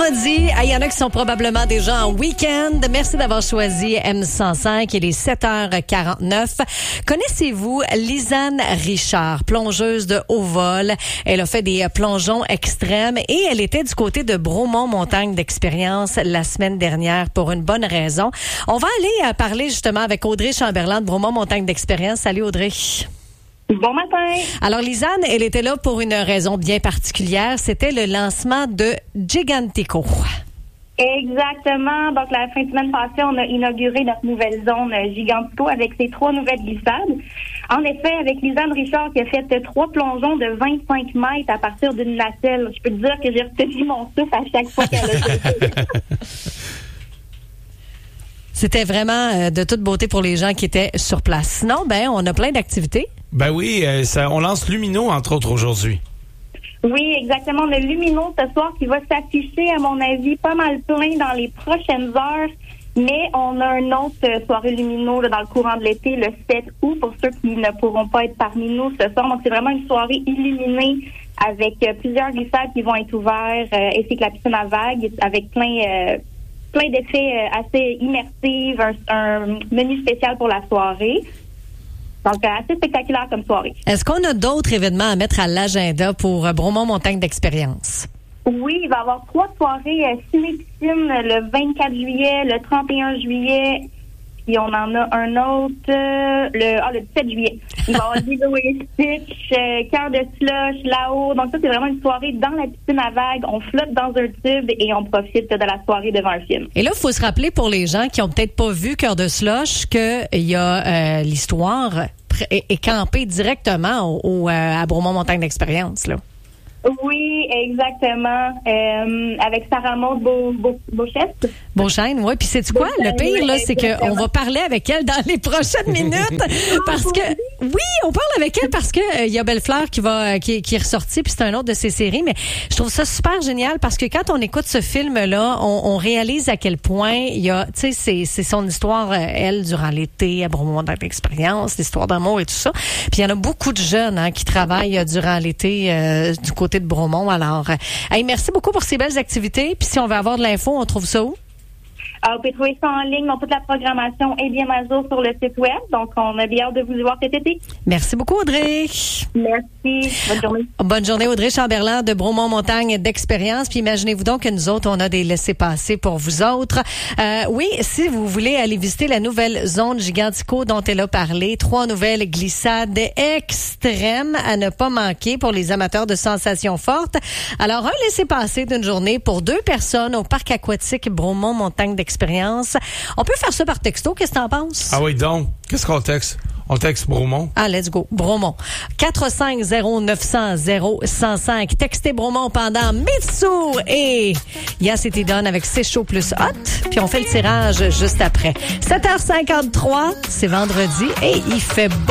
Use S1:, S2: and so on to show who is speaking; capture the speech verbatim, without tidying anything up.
S1: vendredi. Il y en a qui sont probablement déjà en week-end. Merci d'avoir choisi M cent cinq. Il est sept heures quarante-neuf. Connaissez-vous Lisanne Richard, plongeuse de haut vol? Elle a fait des plongeons extrêmes et elle était du côté de Bromont Montagne d'Expérience la semaine dernière pour une bonne raison. On va aller parler justement avec Audrey Chamberlain de Bromont Montagne d'Expérience. Salut Audrey.
S2: Bon matin.
S1: Alors, Lisanne, elle était là pour une raison bien particulière. C'était le lancement de Gigantico.
S2: Exactement. Donc, la fin de semaine passée, on a inauguré notre nouvelle zone Gigantico avec ses trois nouvelles glissades. En effet, avec Lisanne Richard qui a fait trois plongeons de vingt-cinq mètres à partir d'une nacelle. Je peux te dire que j'ai retenu mon souffle à chaque fois qu'elle a fait.
S1: C'était vraiment de toute beauté pour les gens qui étaient sur place. Sinon, ben, on a plein d'activités.
S3: Ben oui, euh, ça, on lance Lumino, entre autres, aujourd'hui.
S2: Oui, exactement. Le Lumino ce soir qui va s'afficher, à mon avis, pas mal plein dans les prochaines heures. Mais on a une autre soirée Lumino là, dans le courant de l'été, le sept août, pour ceux qui ne pourront pas être parmi nous ce soir. Donc, c'est vraiment une soirée illuminée avec euh, plusieurs glissades qui vont être ouvertes, euh, ainsi que la piscine à vagues, avec plein... Euh, plein d'effets euh, assez immersifs, un, un menu spécial pour la soirée. Donc, euh, assez spectaculaire comme soirée.
S1: Est-ce qu'on a d'autres événements à mettre à l'agenda pour euh, Bromont Montagne d'Expérience?
S2: Oui, il va y avoir trois soirées euh, ciné-piscine le vingt-quatre juillet, le trente et un juillet, puis on en a un autre euh, le, ah, le dix-sept juillet. Il va y avoir Lilo et Stitch, euh, Cœur de slush, là-haut. Donc ça, c'est vraiment une soirée dans la piscine à vagues. On flotte dans un tube et on profite de la soirée devant un film.
S1: Et là, il faut se rappeler pour les gens qui ont peut-être pas vu Cœur de slush qu'il y a euh, l'histoire est, est campée directement au, au, euh, à Bromont Montagne d'Expérience, là.
S2: Oui, exactement. Euh, avec Sarah Maud Beau, Beau, Beauchesne.
S1: Beauchesne, oui. Puis sais-tu quoi? Le pire, là, c'est qu'on va parler avec elle dans les prochaines minutes. Parce que, oui, on parle avec elle parce que il euh, y a Belle-Fleur qui va, qui, qui est ressortie, puis c'est un autre de ses séries. Mais je trouve ça super génial parce que quand on écoute ce film-là, on, on réalise à quel point il y a, tu sais, c'est, c'est son histoire, euh, elle, durant l'été, à Bromont d'Expérience, l'histoire d'amour et tout ça. Puis il y en a beaucoup de jeunes hein, qui travaillent euh, durant l'été euh, du côté de Bromont. Alors, euh, hey, merci beaucoup pour ces belles activités. Puis si on veut avoir de l'info, on trouve ça où?
S2: Alors, vous pouvez trouver ça en ligne, dans toute la programmation est bien à jour sur le site web. Donc, on a bien hâte de vous y voir cet été.
S1: Merci beaucoup, Audrey.
S2: Merci. Bonne journée.
S1: Bonne journée, Audrey Chamberlain de Bromont Montagne d'Expérience. Puis imaginez-vous donc que nous autres, on a des laissez-passer pour vous autres. Euh, oui, si vous voulez aller visiter la nouvelle zone Gigantico dont elle a parlé, trois nouvelles glissades extrêmes à ne pas manquer pour les amateurs de sensations fortes. Alors, un laissez-passer d'une journée pour deux personnes au parc aquatique Bromont Montagne d'Expérience. On peut faire ça par texto. Qu'est-ce que t'en penses?
S3: Ah oui, donc, qu'est-ce qu'on texte? On texte Bromont.
S1: Ah, let's go. Bromont. quatre cinq zéro neuf zéro zéro un zéro cinq. Textez Bromont pendant Mitsou et Yes, c'était done avec C'est chaud plus hot. Puis on fait le tirage juste après. sept heures cinquante-trois, c'est vendredi et il fait beau.